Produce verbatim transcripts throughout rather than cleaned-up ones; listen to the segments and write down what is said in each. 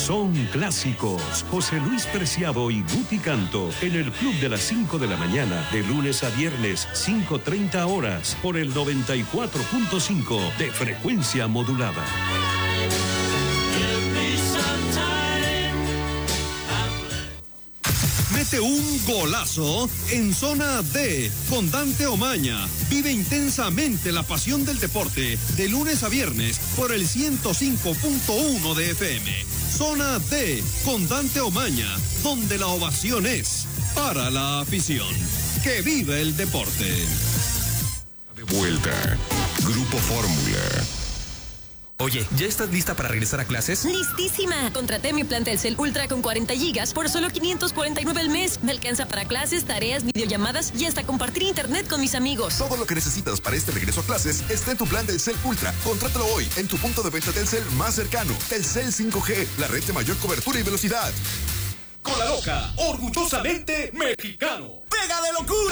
son clásicos. José Luis Preciado y Guti Canto en el Club de las cinco de la mañana, de lunes a viernes, cinco treinta horas, por el noventa y cuatro punto cinco de frecuencia modulada. Mete un golazo en Zona D con Dante Omaña. Vive intensamente la pasión del deporte de lunes a viernes por el ciento cinco punto uno de F M. Zona D con Dante Omaña, donde la ovación es para la afición. ¡Que vive el deporte! De vuelta, Grupo Fórmula. Oye, ¿ya estás lista para regresar a clases? ¡Listísima! Contraté mi plan Telcel Ultra con cuarenta gigas por solo quinientos cuarenta y nueve al mes. Me alcanza para clases, tareas, videollamadas y hasta compartir internet con mis amigos. Todo lo que necesitas para este regreso a clases está en tu plan Telcel Ultra. Contrátalo hoy en tu punto de venta Telcel más cercano. Telcel cinco G, la red de mayor cobertura y velocidad. Con la loca, orgullosamente mexicano. ¡Pega de locura!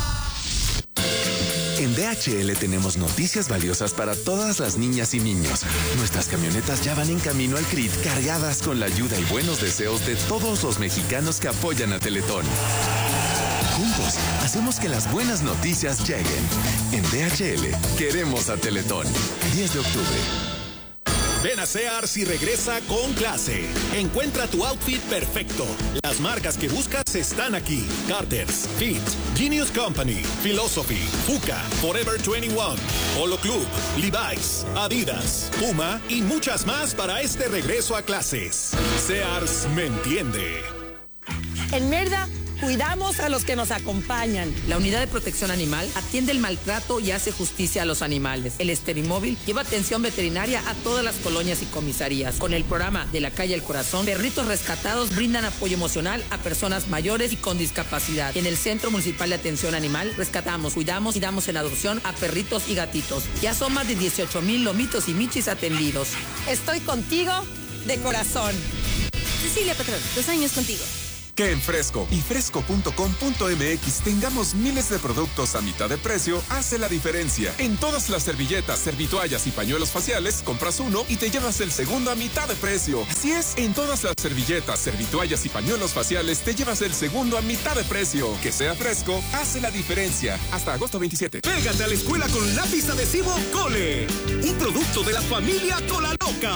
En D H L tenemos noticias valiosas para todas las niñas y niños. Nuestras camionetas ya van en camino al C R I T, cargadas con la ayuda y buenos deseos de todos los mexicanos que apoyan a Teletón. Juntos, hacemos que las buenas noticias lleguen. En D H L, queremos a Teletón. diez de octubre. Ven a Sears y regresa con clase. Encuentra tu outfit perfecto. Las marcas que buscas están aquí. Carter's, Fit, Genius Company, Philosophy, Fuka, Forever veintiuno, Polo Club, Levi's, Adidas, Puma y muchas más para este regreso a clases. Sears me entiende. En Merda, cuidamos a los que nos acompañan. La Unidad de Protección Animal atiende el maltrato y hace justicia a los animales. El Esterimóvil lleva atención veterinaria a todas las colonias y comisarías. Con el programa De la Calle al Corazón, perritos rescatados brindan apoyo emocional a personas mayores y con discapacidad. En el Centro Municipal de Atención Animal rescatamos, cuidamos y damos en adopción a perritos y gatitos. Ya son más de dieciocho mil lomitos y michis atendidos. Estoy contigo de corazón. Cecilia Patrón, dos años contigo. Que en Fresco y fresco punto com punto m x tengamos miles de productos a mitad de precio hace la diferencia. En todas las servilletas, servitoallas y pañuelos faciales, compras uno y te llevas el segundo a mitad de precio. Así es, en todas las servilletas, servitoallas y pañuelos faciales te llevas el segundo a mitad de precio. Que sea Fresco hace la diferencia. Hasta agosto veintisiete. Pégate a la escuela con lápiz adhesivo Cole. Un producto de la familia Cola Loca.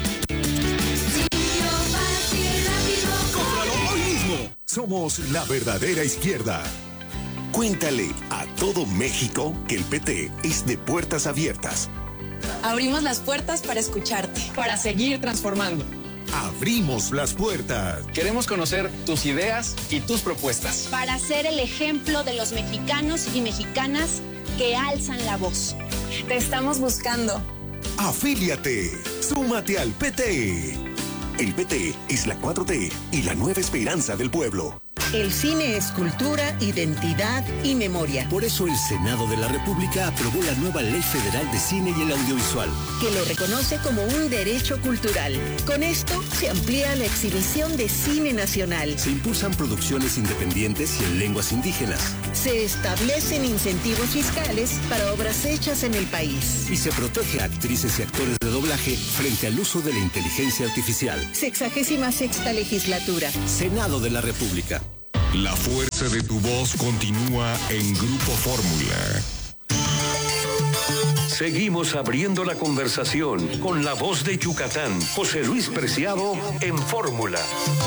Somos la verdadera izquierda. Cuéntale a todo México que el P T es de puertas abiertas. Abrimos las puertas para escucharte, para seguir transformando. Abrimos las puertas. Queremos conocer tus ideas y tus propuestas. Para ser el ejemplo de los mexicanos y mexicanas que alzan la voz. Te estamos buscando. Afíliate. Súmate al P T. El P T es la cuatro T y la nueva esperanza del pueblo. El cine es cultura, identidad y memoria. Por eso el Senado de la República aprobó la nueva Ley Federal de Cine y el Audiovisual, que lo reconoce como un derecho cultural. Con esto se amplía la exhibición de cine nacional. Se impulsan producciones independientes y en lenguas indígenas. Se establecen incentivos fiscales para obras hechas en el país. Y se protege a actrices y actores de doblaje frente al uso de la inteligencia artificial. Sexagésima sexta legislatura. Senado de la República. La fuerza de tu voz continúa en Grupo Fórmula. Seguimos abriendo la conversación con la voz de Yucatán, José Luis Preciado en Fórmula.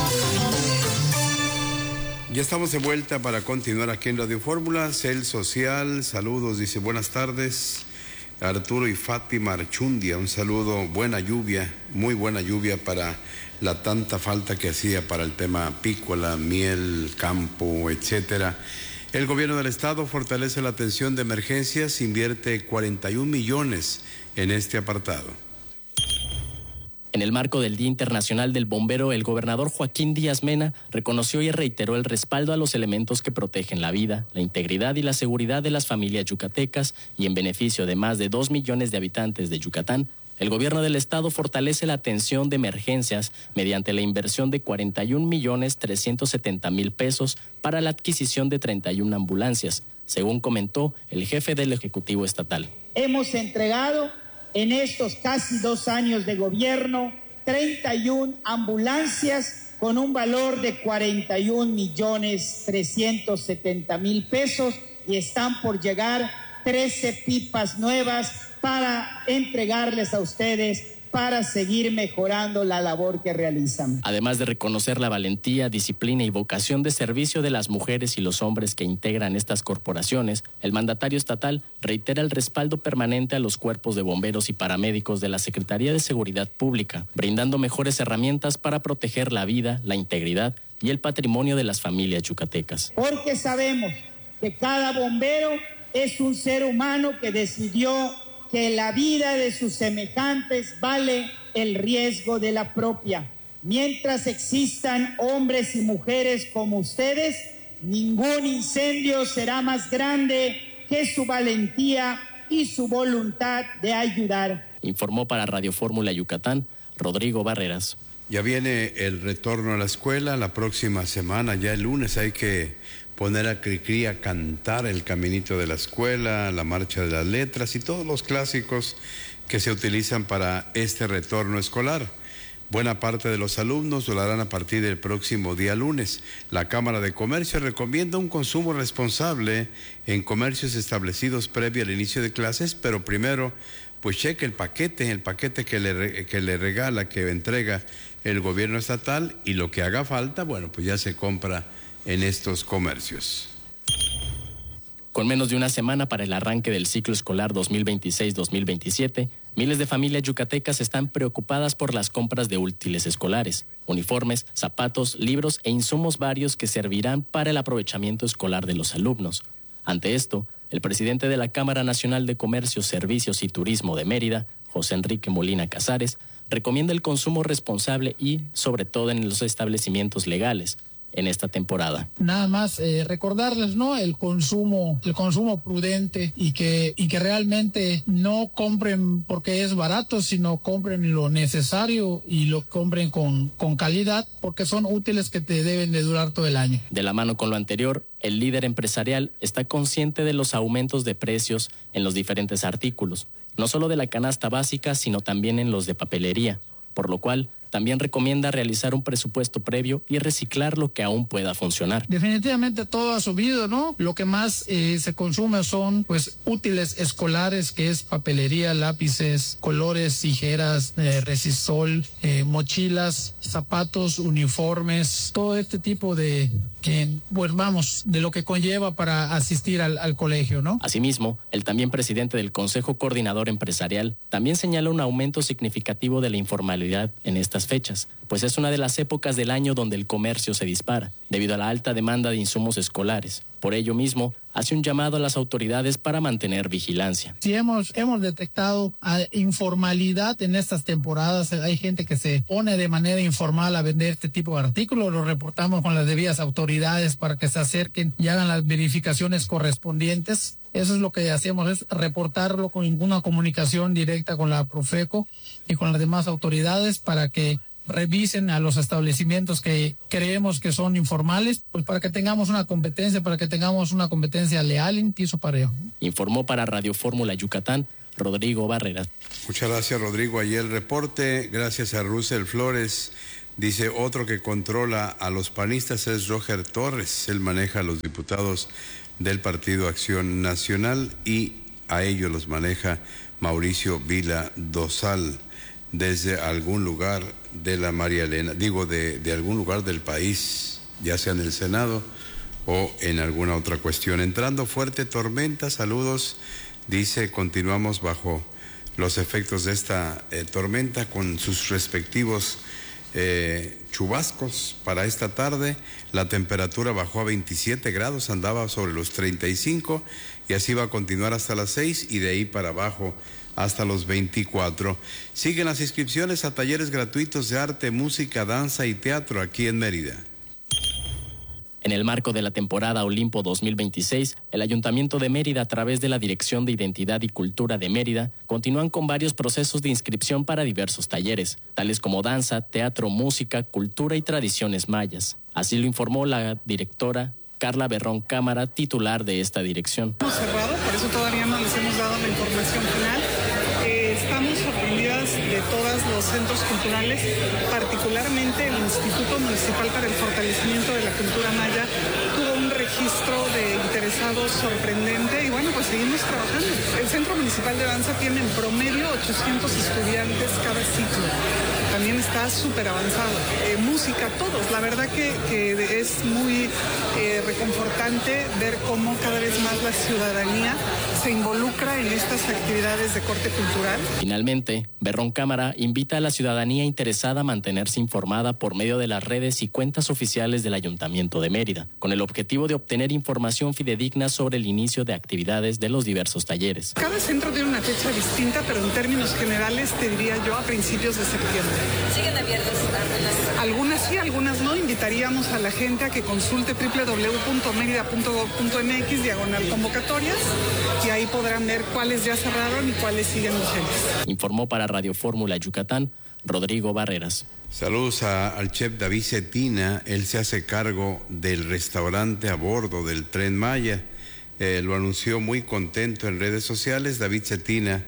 Ya estamos de vuelta para continuar aquí en Radio Fórmula. Cel Social, saludos, dice buenas tardes. Arturo y Fátima Archundia, un saludo, buena lluvia, muy buena lluvia para la tanta falta que hacía para el tema apícola, miel, campo, etcétera. El gobierno del estado fortalece la atención de emergencias, invierte cuarenta y un millones en este apartado. En el marco del Día Internacional del Bombero, el gobernador Joaquín Díaz Mena reconoció y reiteró el respaldo a los elementos que protegen la vida, la integridad y la seguridad de las familias yucatecas, y en beneficio de más de dos millones de habitantes de Yucatán, el gobierno del estado fortalece la atención de emergencias mediante la inversión de cuarenta y un millones trescientos setenta mil pesos para la adquisición de treinta y una ambulancias, según comentó el jefe del Ejecutivo Estatal. Hemos entregado en estos casi dos años de gobierno treinta y una ambulancias con un valor de cuarenta y un millones trescientos setenta mil pesos y están por llegar trece pipas nuevas para entregarles a ustedes para seguir mejorando la labor que realizan. Además de reconocer la valentía, disciplina y vocación de servicio de las mujeres y los hombres que integran estas corporaciones, el mandatario estatal reitera el respaldo permanente a los cuerpos de bomberos y paramédicos de la Secretaría de Seguridad Pública, brindando mejores herramientas para proteger la vida, la integridad y el patrimonio de las familias yucatecas. Porque sabemos que cada bombero es un ser humano que decidió que la vida de sus semejantes vale el riesgo de la propia. Mientras existan hombres y mujeres como ustedes, ningún incendio será más grande que su valentía y su voluntad de ayudar. Informó para Radio Fórmula Yucatán, Rodrigo Barreras. Ya viene el retorno a la escuela la próxima semana, ya el lunes hay que poner a Cricri a cantar el caminito de la escuela, la marcha de las letras y todos los clásicos que se utilizan para este retorno escolar. Buena parte de los alumnos lo harán a partir del próximo día lunes. La Cámara de Comercio recomienda un consumo responsable en comercios establecidos previo al inicio de clases, pero primero, pues cheque el paquete, el paquete que le, que le regala, que entrega el gobierno estatal y lo que haga falta, bueno, pues ya se compra en estos comercios. Con menos de una semana para el arranque del ciclo escolar dos mil veintiséis dos mil veintisiete, miles de familias yucatecas están preocupadas por las compras de útiles escolares, uniformes, zapatos, libros e insumos varios que servirán para el aprovechamiento escolar de los alumnos. Ante esto, el presidente de la Cámara Nacional de Comercio, Servicios y Turismo de Mérida, José Enrique Molina Casares, recomienda el consumo responsable y, sobre todo en los establecimientos legales, en esta temporada. Nada más eh, recordarles, ¿no? El consumo, el consumo prudente y que, y que realmente no compren porque es barato, sino compren lo necesario y lo compren con, con calidad porque son útiles que te deben de durar todo el año. De la mano con lo anterior, el líder empresarial está consciente de los aumentos de precios en los diferentes artículos, no solo de la canasta básica, sino también en los de papelería, por lo cual también recomienda realizar un presupuesto previo y reciclar lo que aún pueda funcionar. Definitivamente todo ha subido, ¿no? Lo que más eh, se consume son pues útiles escolares, que es papelería, lápices, colores, tijeras, eh, resisol, eh, mochilas, zapatos, uniformes, todo este tipo de, que, pues vamos, de lo que conlleva para asistir al, al colegio, ¿no? Asimismo, el también presidente del Consejo Coordinador Empresarial también señala un aumento significativo de la informalidad en esta fechas, pues es una de las épocas del año donde el comercio se dispara, debido a la alta demanda de insumos escolares. Por ello mismo, hace un llamado a las autoridades para mantener vigilancia. Sí, hemos, hemos detectado uh, informalidad en estas temporadas. Hay gente que se pone de manera informal a vender este tipo de artículos. Lo reportamos con las debidas autoridades para que se acerquen y hagan las verificaciones correspondientes. Eso es lo que hacemos, es reportarlo con ninguna comunicación directa con la Profeco y con las demás autoridades para que revisen a los establecimientos que creemos que son informales, pues para que tengamos una competencia, para que tengamos una competencia leal en piso parejo. Informó para Radio Fórmula Yucatán, Rodrigo Barreras. Muchas gracias, Rodrigo. Ahí el reporte, gracias a Russell Flores. Dice, otro que controla a los panistas es Roger Torres. Él maneja a los diputados del Partido Acción Nacional y a ellos los maneja Mauricio Vila Dosal desde algún lugar de la María Elena, digo de, de algún lugar del país, ya sea en el Senado o en alguna otra cuestión. Entrando fuerte tormenta, saludos, dice, continuamos bajo los efectos de esta eh, tormenta con sus respectivos eh, chubascos para esta tarde. La temperatura bajó a veintisiete grados, andaba sobre los treinta y cinco y así va a continuar hasta las seis y de ahí para abajo hasta los veinticuatro. Siguen las inscripciones a talleres gratuitos de arte, música, danza y teatro aquí en Mérida. En el marco de la temporada Olimpo dos mil veintiséis, el Ayuntamiento de Mérida, a través de la Dirección de Identidad y Cultura de Mérida, continúan con varios procesos de inscripción para diversos talleres, tales como danza, teatro, música, cultura y tradiciones mayas. Así lo informó la directora Carla Berrón Cámara, titular de esta dirección. Hemos cerrado, por eso todavía no les hemos dado la información final. Eh, estamos sorprendidas de de todos los centros culturales, particularmente el Instituto Municipal para el Fortalecimiento de la Cultura Maya tuvo un registro de interesados sorprendente y bueno, pues seguimos trabajando. El Centro Municipal de Danza tiene en promedio ochocientos estudiantes cada ciclo. También está súper avanzado. Eh, música, todos. La verdad que, que es muy eh, reconfortante ver cómo cada vez más la ciudadanía se involucra en estas actividades de corte cultural. Finalmente, Berrón Cámara invita a la ciudadanía interesada a mantenerse informada por medio de las redes y cuentas oficiales del Ayuntamiento de Mérida, con el objetivo de obtener información fidedigna sobre el inicio de actividades de los diversos talleres. Cada centro tiene una fecha distinta, pero en términos generales te diría yo a principios de septiembre. ¿Siguen abiertas? Algunas sí, algunas no. Invitaríamos a la gente a que consulte doble u doble u doble u punto mérida punto gob punto eme equis diagonal convocatorias y ahí podrán ver cuáles ya cerraron y cuáles siguen vigentes. Informó para Radio Fórmula Yucatán, Rodrigo Barreras. Saludos a, al chef David Cetina. Él se hace cargo del restaurante a bordo del Tren Maya. Eh, lo anunció muy contento en redes sociales. David Cetina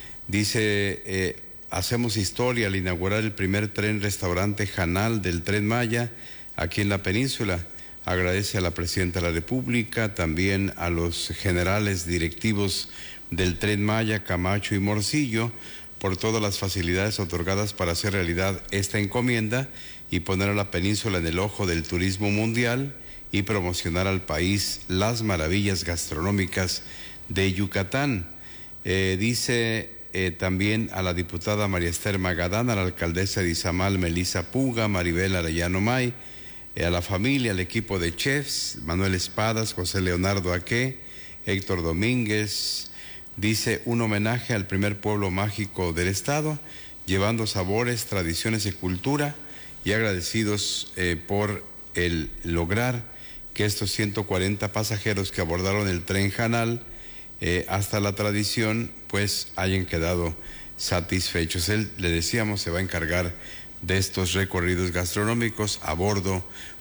dice... Eh, Hacemos historia al inaugurar el primer tren-restaurante Janal del Tren Maya aquí en la península. Agradece a la Presidenta de la República, también a los generales directivos del Tren Maya, Camacho y Morcillo, por todas las facilidades otorgadas para hacer realidad esta encomienda y poner a la península en el ojo del turismo mundial y promocionar al país las maravillas gastronómicas de Yucatán. Eh, dice... Eh, también a la diputada María Esther Magadán, a la alcaldesa de Izamal, Melisa Puga, Maribel Arellano May, eh, a la familia, al equipo de chefs, Manuel Espadas, José Leonardo Aque, Héctor Domínguez. Dice un homenaje al primer pueblo mágico del estado, llevando sabores, tradiciones y cultura, y agradecidos eh, por el lograr que estos ciento cuarenta pasajeros que abordaron el tren Janal Eh, hasta la tradición, pues hayan quedado satisfechos. Él, le decíamos, se va a encargar de estos recorridos gastronómicos a bordo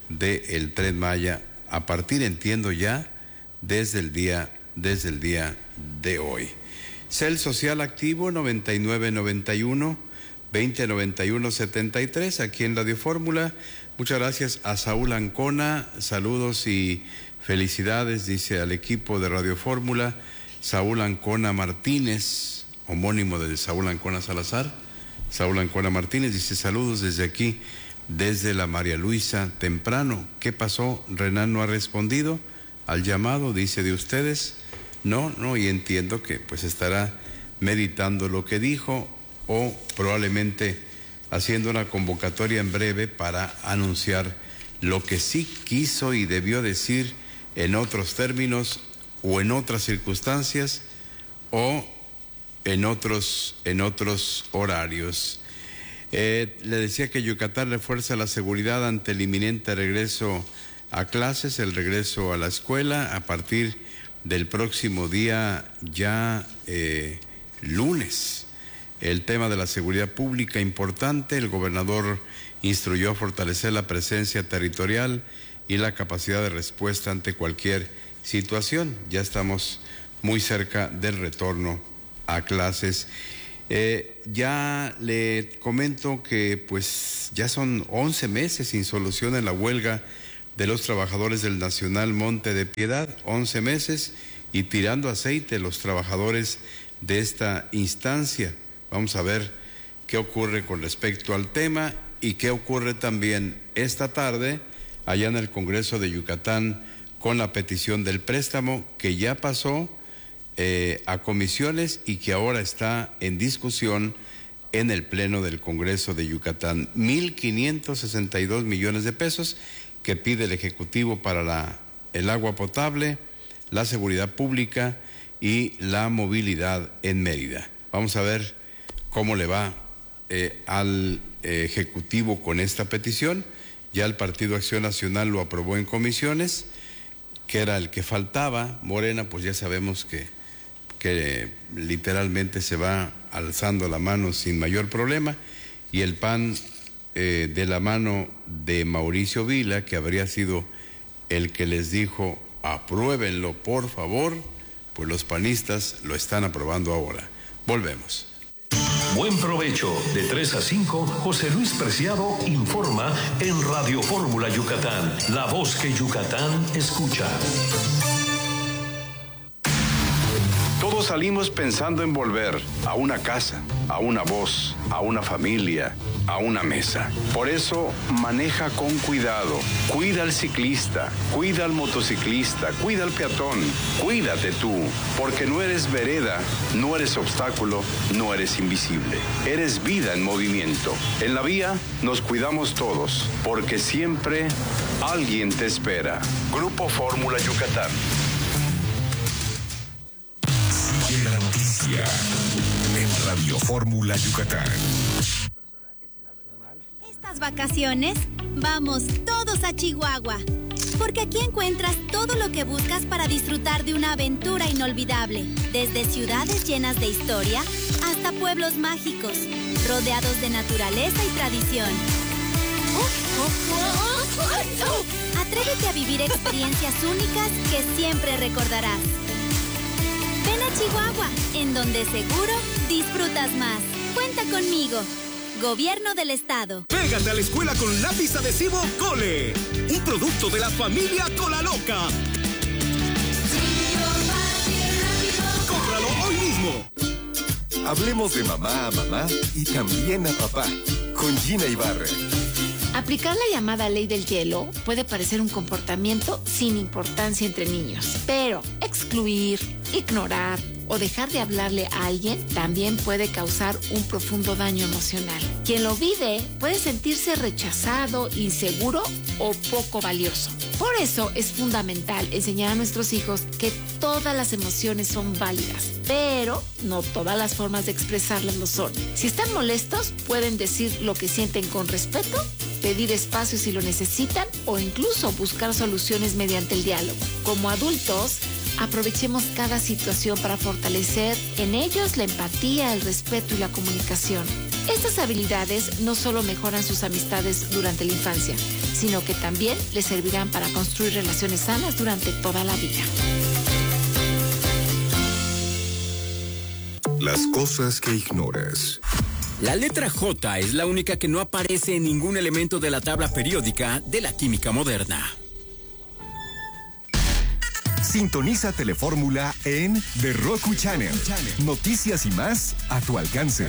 del Tren Maya a partir, entiendo ya, desde el día, desde el día de hoy. Cel Social Activo noventa y nueve noventa y uno, veinte noventa y uno setenta y tres, aquí en Radio Fórmula. Muchas gracias a Saúl Ancona, saludos y felicidades, dice al equipo de Radio Fórmula. Saúl Ancona Martínez, homónimo de Saúl Ancona Salazar. Saúl Ancona Martínez dice saludos desde aquí, desde la María Luisa temprano. ¿Qué pasó? Renan no ha respondido al llamado, dice de ustedes. No, no, y entiendo que pues estará meditando lo que dijo o probablemente haciendo una convocatoria en breve para anunciar lo que sí quiso y debió decir en otros términos o en otras circunstancias o en otros, en otros horarios. Eh, le decía que Yucatán refuerza la seguridad ante el inminente regreso a clases, el regreso a la escuela a partir del próximo día ya eh, lunes. El tema de la seguridad pública importante, el gobernador instruyó a fortalecer la presencia territorial y la capacidad de respuesta ante cualquier situación. Ya estamos muy cerca del retorno a clases. Eh, ya le comento que pues ya son once meses sin solución en la huelga de los trabajadores del Nacional Monte de Piedad, once meses y tirando aceite los trabajadores de esta instancia. Vamos a ver qué ocurre con respecto al tema y qué ocurre también esta tarde allá en el Congreso de Yucatán con la petición del préstamo que ya pasó eh, a comisiones y que ahora está en discusión en el Pleno del Congreso de Yucatán. mil quinientos sesenta y dos millones de pesos que pide el Ejecutivo para la, el agua potable, la seguridad pública y la movilidad en Mérida. Vamos a ver cómo le va eh, al eh, Ejecutivo con esta petición. Ya el Partido Acción Nacional lo aprobó en comisiones, que era el que faltaba. Morena, pues ya sabemos que, que literalmente se va alzando la mano sin mayor problema, y el P A N eh, de la mano de Mauricio Vila, que habría sido el que les dijo apruébenlo por favor, pues los panistas lo están aprobando ahora. Volvemos. Buen provecho. De tres a cinco, José Luis Preciado informa en Radio Fórmula Yucatán, la voz que Yucatán escucha. Todos salimos pensando en volver a una casa, a una voz, a una familia, a una mesa. Por eso, maneja con cuidado. Cuida al ciclista, cuida al motociclista, cuida al peatón. Cuídate tú, porque no eres vereda, no eres obstáculo, no eres invisible. Eres vida en movimiento. En la vía nos cuidamos todos, porque siempre alguien te espera. Grupo Fórmula Yucatán. Sigue la noticia en Radio Fórmula Yucatán. Estas vacaciones, vamos todos a Chihuahua, porque aquí encuentras todo lo que buscas para disfrutar de una aventura inolvidable, desde ciudades llenas de historia hasta pueblos mágicos, rodeados de naturaleza y tradición. Atrévete a vivir experiencias únicas que siempre recordarás. Ven a Chihuahua, en donde seguro disfrutas más. Cuenta conmigo. Gobierno del Estado. Pégate a la escuela con lápiz adhesivo Cole, un producto de la familia Colaloca. Cómpralo hoy mismo. Hablemos de mamá a mamá y también a papá, con Gina Ibarra. Aplicar la llamada ley del hielo puede parecer un comportamiento sin importancia entre niños, pero excluir, ignorar o dejar de hablarle a alguien también puede causar un profundo daño emocional. Quien lo vive puede sentirse rechazado, inseguro o poco valioso. Por eso es fundamental enseñar a nuestros hijos que todas las emociones son válidas, pero no todas las formas de expresarlas lo son. Si están molestos, pueden decir lo que sienten con respeto, pedir espacio si lo necesitan o incluso buscar soluciones mediante el diálogo. Como adultos, aprovechemos cada situación para fortalecer en ellos la empatía, el respeto y la comunicación. Estas habilidades no solo mejoran sus amistades durante la infancia, sino que también les servirán para construir relaciones sanas durante toda la vida. Las cosas que ignoras. La letra J es la única que no aparece en ningún elemento de la tabla periódica de la química moderna. Sintoniza Telefórmula en The Roku Channel. Noticias y más a tu alcance.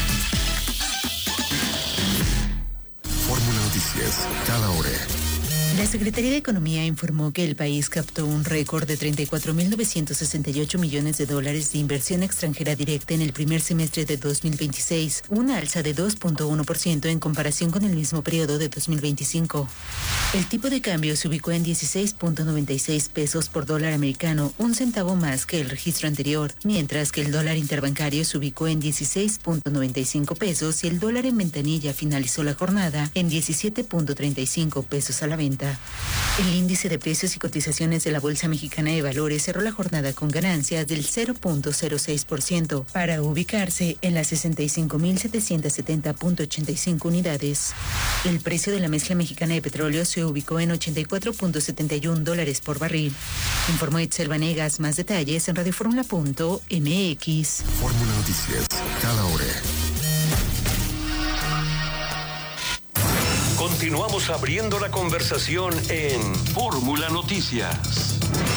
Fórmula Noticias, cada hora. La Secretaría de Economía informó que el país captó un récord de treinta y cuatro mil novecientos sesenta y ocho millones de dólares de inversión extranjera directa en el primer semestre de dos mil veintiséis, una alza de dos punto uno por ciento en comparación con el mismo periodo de dos mil veinticinco. El tipo de cambio se ubicó en dieciséis punto noventa y seis pesos por dólar americano, un centavo más que el registro anterior, mientras que el dólar interbancario se ubicó en dieciséis punto noventa y cinco pesos y el dólar en ventanilla finalizó la jornada en diecisiete punto treinta y cinco pesos a la venta. El índice de precios y cotizaciones de la Bolsa Mexicana de Valores cerró la jornada con ganancias del cero punto cero seis por ciento para ubicarse en las sesenta y cinco mil setecientos setenta punto ochenta y cinco unidades. El precio de la mezcla mexicana de petróleo se ubicó en ochenta y cuatro punto setenta y uno dólares por barril. Informó Itzel Vanegas. Más detalles en radioformula punto m x. Fórmula Noticias, cada hora. Continuamos abriendo la conversación en Fórmula Noticias.